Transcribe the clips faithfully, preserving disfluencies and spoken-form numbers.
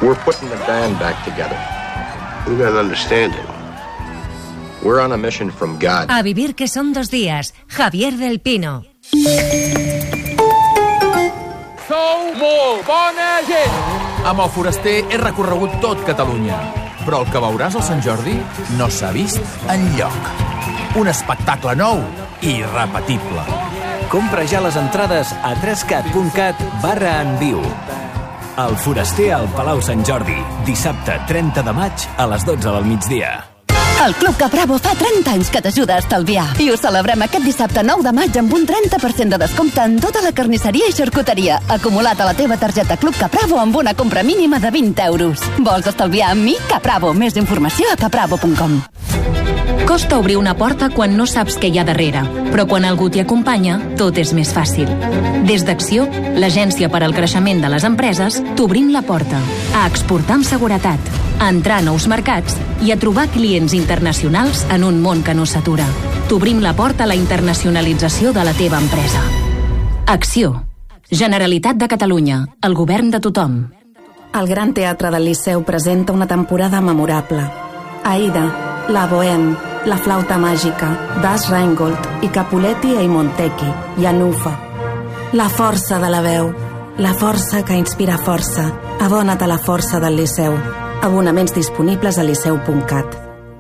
We're putting the band back together. We got an understanding. We're on a mission from God. A vivir que son dos días. Javier del Pino. Sou molt bona gent! Amb el Foraster he recorregut tot Catalunya, però el que veuràs al Sant Jordi no s'ha vist enlloc. Un espectacle nou i irrepetible. Compra ja les entrades a trescat punt cat barra en viu. El Foraster al Palau Sant Jordi, dissabte trenta de maig a les dotze del migdia. El Club Capravo fa trenta anys que t'ajuda a estalviar. I ho celebrem aquest dissabte nou de maig amb un trenta per cent de descompte en tota la carnisseria i xarcuteria, acumulat a la teva targeta Club Capravo amb una compra mínima de vint euros. Vols estalviar amb mi? Capravo. Més informació a capravo punt com. Costa obrir una porta quan no saps què hi ha darrere, però quan algú t'hi acompanya, tot és més fàcil. Des d'Acció, l'agència per al creixement de les empreses, t'obrim la porta a exportar amb seguretat, a entrar a nous mercats i a trobar clients internacionals en un món que no s'atura. T'obrim la porta a la internacionalització de la teva empresa. Acció. Generalitat de Catalunya. El govern de tothom. El Gran Teatre del Liceu presenta una temporada memorable. Aida, La Bohème, La Flauta Màgica, Das Rheingold i Capuletti e i Montecchi, i Anufa. La força de la veu. La força que inspira força. Abona't a la força del Liceu. Abonaments disponibles a liceu punt cat.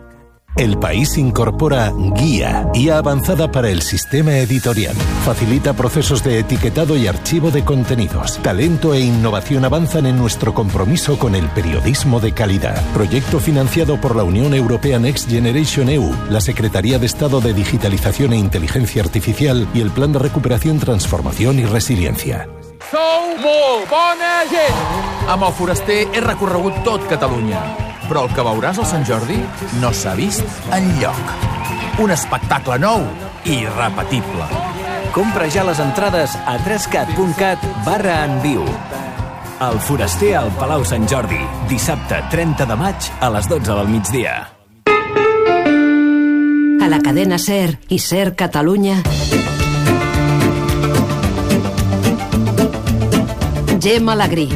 El País incorpora Guía, guía avanzada para el sistema editorial. Facilita procesos de etiquetado y archivo de contenidos. Talento e innovación avanzan en nuestro compromiso con el periodismo de calidad. Proyecto financiado por la Unión Europea Next Generation E U, la Secretaría de Estado de Digitalización e Inteligencia Artificial y el Plan de Recuperación, Transformación y Resiliencia. Sou molt bona gent! Amb el Foraster he recorregut tot Catalunya, però el que veuràs al Sant Jordi no s'ha vist enlloc. Un espectacle nou i irrepetible. Compra ja les entrades a trescat punt cat barra en viu. El Foraster al Palau Sant Jordi, dissabte trenta de maig a les dotze del migdia. A la cadena SER i SER Catalunya, Gemma Alegrí.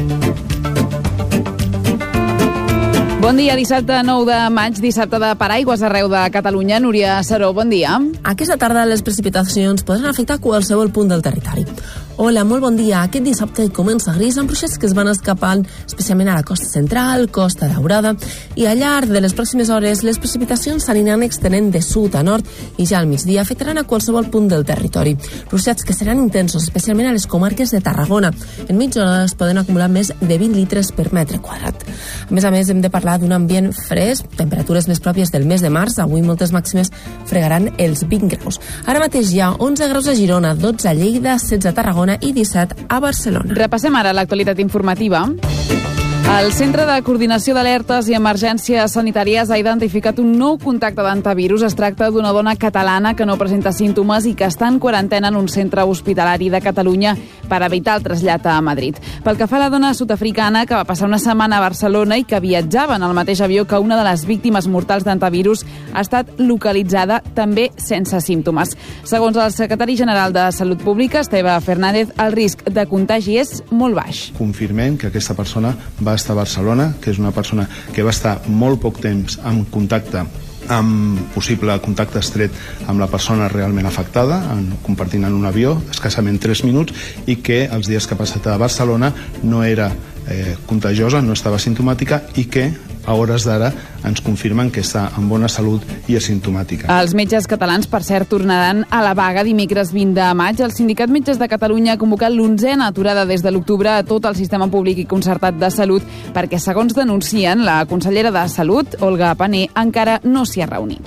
Bon dia, dissabte nou de maig, dissabte de paraigües arreu de Catalunya. Núria Saró, bon dia. Aquesta tarda les precipitacions poden afectar qualsevol punt del territori. Hola, molt bon dia. Aquest dissabte comença gris amb ruixats que es van escapant especialment a la costa central, Costa Daurada, i al llarg de les pròximes hores les precipitacions s'aniran extenent de sud a nord i ja al migdia afectaran a qualsevol punt del territori. Ruixats que seran intensos, especialment a les comarques de Tarragona. En mitja hora es poden acumular més de vint litres per metre quadrat. A més a més, hem de parlar d'un ambient fresc, temperatures més pròpies del mes de març. Avui moltes màximes fregaran els vint graus. Ara mateix hi ha onze graus a Girona, dotze a Lleida, setze a Tarragona i disset a Barcelona. Repassem ara l'actualitat informativa. El Centre de Coordinació d'Alertes i Emergències Sanitàries ha identificat un nou contacte d'antivirus. Es tracta d'una dona catalana que no presenta símptomes i que està en quarantena en un centre hospitalari de Catalunya per evitar el trasllat a Madrid. Pel que fa a la dona sud-africana que va passar una setmana a Barcelona i que viatjava en el mateix avió que una de les víctimes mortals d'antivirus, ha estat localitzada també sense símptomes. Segons el secretari general de Salut Pública, Esteve Fernández, el risc de contagi és molt baix. Confirmem que aquesta persona va estar a Barcelona, que és una persona que va estar molt poc temps en contacte amb possible contacte estret amb la persona realment afectada, en, compartint en un avió, escassament tres minuts, i que els dies que ha passat a Barcelona no era eh, contagiosa, no estava simptomàtica i que a hores d'ara ens confirmen que està en bona salut i asimptomàtica. Els metges catalans, per cert, tornaran a la vaga dimecres vint de maig. El Sindicat Metges de Catalunya ha convocat l'onzena aturada des de l'octubre a tot el sistema públic i concertat de salut perquè, segons denuncien, la consellera de Salut, Olga Pané, encara no s'hi ha reunit.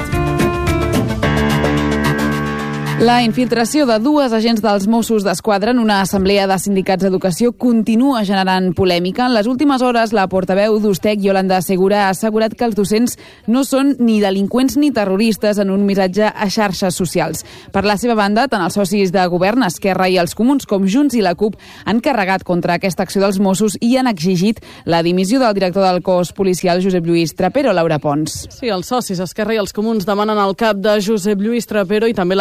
La infiltració de dues agents dels Mossos d'Esquadra en una assemblea de sindicats d'educació continua generant polèmica. En les últimes hores, la portaveu d'Ustec, Yolanda Segura, ha assegurat que els docents no són ni delinqüents ni terroristes en un missatge a xarxes socials. Per la seva banda, tant els socis de govern, Esquerra i els Comuns, com Junts i la CUP, han carregat contra aquesta acció dels Mossos i han exigit la dimissió del director del cos policial, Josep Lluís Trapero. Laura Pons. Sí, els socis Esquerra i els Comuns demanen el cap de Josep Lluís Trapero i també la CUP són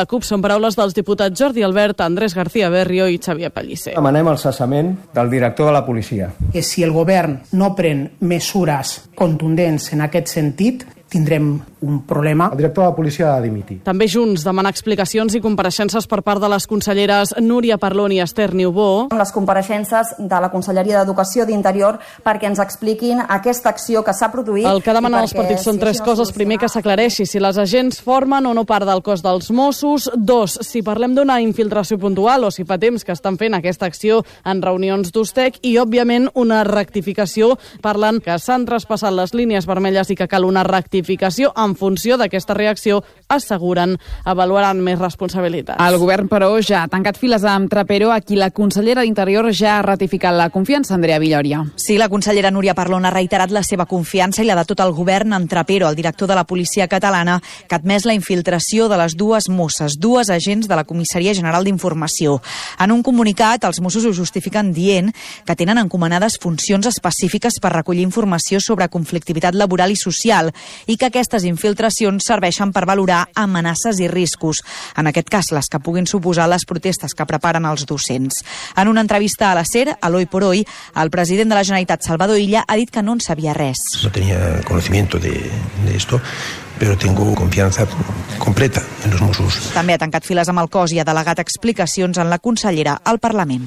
paraules dels diputats Jordi Albert, Andrés García Berrio i Xavier Pellicer. Demanem el cessament del director de la policia. Que si el govern no pren mesures contundents en aquest sentit, tindrem un problema. El director de la policia ha de dimitir. També Junts demana explicacions i compareixences per part de les conselleres Núria Parlon i Esther Niubó. Les compareixences de la Conselleria d'Educació d'Interior perquè ens expliquin aquesta acció que s'ha produït. El que demanen els partits són tres coses. Primer, que s'aclareixi si les agents formen o no part del cos dels Mossos. Dos, si parlem d'una infiltració puntual o si fa temps que estan fent aquesta acció en reunions d'Ustec. I, òbviament, una rectificació. Parlen que s'han traspassat les línies vermelles i que cal una rectificació. En funció d'aquesta reacció, asseguren, avaluaran més responsabilitats. El govern, però, ja ha tancat files amb Trapero, a qui la consellera d'Interior ja ha ratificat la confiança, Andrea Villoria. Sí, la consellera Núria Parlon ha reiterat la seva confiança i la de tot el govern en Trapero, el director de la policia catalana, que ha admès la infiltració de les dues Mosses, dues agents de la Comissaria General d'Informació. En un comunicat, els Mossos ho justifiquen dient que tenen encomanades funcions específiques per recollir informació sobre conflictivitat laboral i social i que aquestes infiltracions serveixen per valorar amenaces i riscos, en aquest cas les que puguin suposar les protestes que preparen els docents. En una entrevista a la SER, a l'Hoy por Hoy, el president de la Generalitat, Salvador Illa, ha dit que no en sabia res. No tenía conocimiento de, de esto, pero tengo confianza completa en los Mossos. També ha tancat files amb el cos i ha delegat explicacions en la consellera al Parlament.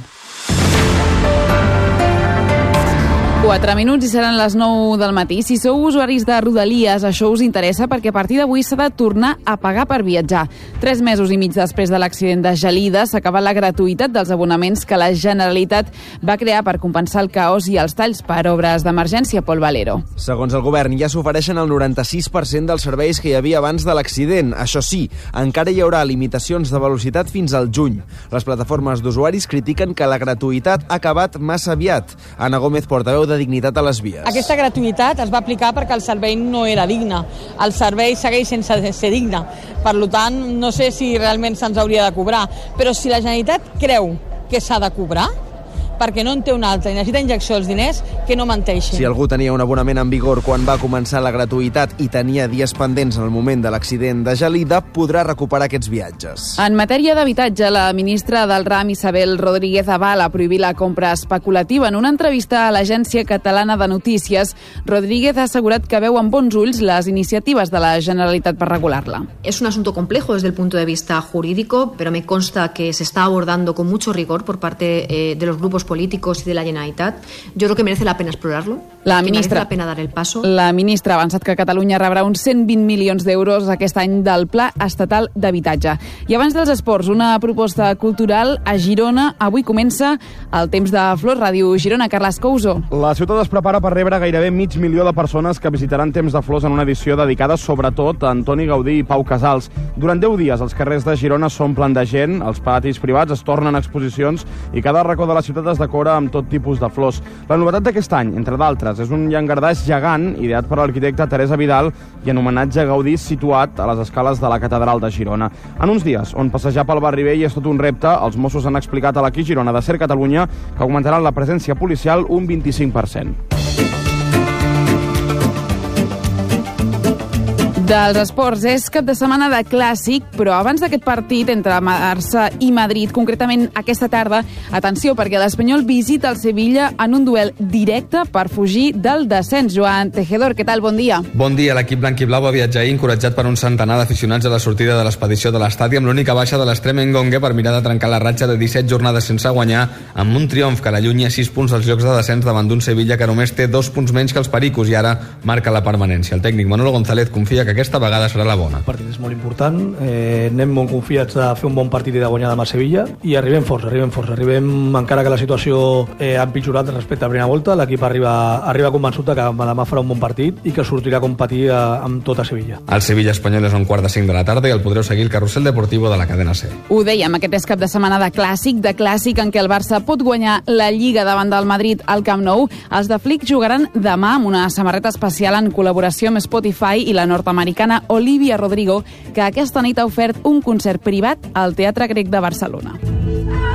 Quatre minuts i seran les nou del matí. Si sou usuaris de Rodalies, això us interessa perquè a partir d'avui s'ha de tornar a pagar per viatjar. Tres mesos i mig després de l'accident de Gelida s'acaba la gratuïtat dels abonaments que la Generalitat va crear per compensar el caos i els talls per obres d'emergència. Pol Valero. Segons el govern, ja s'ofereixen el noranta-sis per cent dels serveis que hi havia abans de l'accident. Això sí, encara hi haurà limitacions de velocitat fins al juny. Les plataformes d'usuaris critiquen que la gratuïtat ha acabat massa aviat. Ana Gómez, portaveu de dignitat a les vies. Aquesta gratuïtat es va aplicar perquè el servei no era digne. El servei segueix sense ser digne. Per tant, no sé si realment se'ns hauria de cobrar. Però si la Generalitat creu que s'ha de cobrar, perquè no en té un altre i necessita injecció els diners, que no menteixin. Si algú tenia un abonament en vigor quan va començar la gratuïtat i tenia dies pendents en el moment de l'accident de Gelida, podrà recuperar aquests viatges. En matèria d'habitatge, la ministra del Ram, Isabel Rodríguez, avala prohibir la compra especulativa. En una entrevista a l'Agència Catalana de Notícies, Rodríguez ha assegurat que veu amb bons ulls les iniciatives de la Generalitat per regular-la. Es un asunto complejo desde el punto de vista jurídico, pero me consta que se está abordando con mucho rigor por parte eh, de los grupos políticos y de la Generalitat. Yo creo que merece la pena explorarlo, la que ministra, merece la pena dar el paso. La ministra ha avançat que Catalunya rebrà uns cent vint milions d'euros aquest any del Pla Estatal d'Habitatge. I abans dels esports, una proposta cultural a Girona. Avui comença el Temps de Flors, Ràdio Girona. Carles Couso. La ciutat es prepara per rebre gairebé mig milió de persones que visitaran Temps de Flors en una edició dedicada sobretot a Antoni Gaudí i Pau Casals. Durant deu dies els carrers de Girona s'omplen de gent, els patis privats es tornen exposicions i cada racó de la ciutat es decora amb tot tipus de flors. La novetat d'aquest any, entre d'altres, és un llangardaix gegant ideat per l'arquitecta Teresa Vidal i en homenatge a Gaudí situat a les escales de la Catedral de Girona. En uns dies on passejar pel barri vell és tot un repte, els Mossos han explicat a l'Equí Girona de Ser Catalunya que augmentaran la presència policial un vint-i-cinc per cent. Dels esports, és cap de setmana de clàssic, però abans d'aquest partit entre Barça i Madrid, concretament aquesta tarda, atenció, perquè l'Espanyol visita el Sevilla en un duel directe per fugir del descens. Joan Tejedor, què tal? Bon dia. Bon dia. L'equip blanquiblau va viatjar ahir encoratjat per un centenar d'aficionats a la sortida de l'expedició de l'estadi, amb l'única baixa de l'extrem Engongue per mirar de trencar la ratxa de disset jornades sense guanyar, amb un triomf que l'allunya sis punts dels llocs de descens davant d'un Sevilla que només té dos punts menys que els pericos i ara marca la permanència. El tècnic Manolo González confia que aquesta vegada serà la bona. El partit és molt important, eh, anem molt confiats de fer un bon partit i de guanyar demà a Sevilla i arribem forts, arribem forts, arribem encara que la situació eh, ha empitjorat respecte a la primera volta, l'equip arriba, arriba convençut que demà farà un bon partit i que sortirà a competir eh, amb tota Sevilla. El Sevilla Espanyol és un quart de cinc de la tarda i el podreu seguir el carrusel deportivo de la cadena SER. Ho dèiem, aquest és cap de setmana de clàssic, de clàssic en què el Barça pot guanyar la Lliga davant del Madrid al Camp Nou. Els de Flick jugaran demà amb una samarreta especial en col·laboració amb Spotify i la nord-americana Olivia Rodrigo, que aquesta nit ha ofert un concert privat al Teatre Grec de Barcelona.